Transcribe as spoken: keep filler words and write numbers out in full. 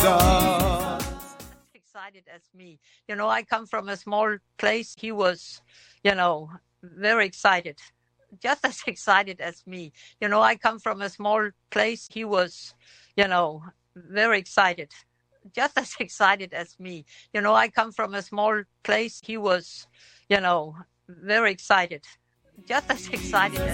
Excited as me. You know, I come from a small place. He was, you know, very excited, just as excited as me. You know, I come from a small place. He was, you know, very excited, just as excited as me. You know, I come from a small place. He was, you know, very excited, just as excited as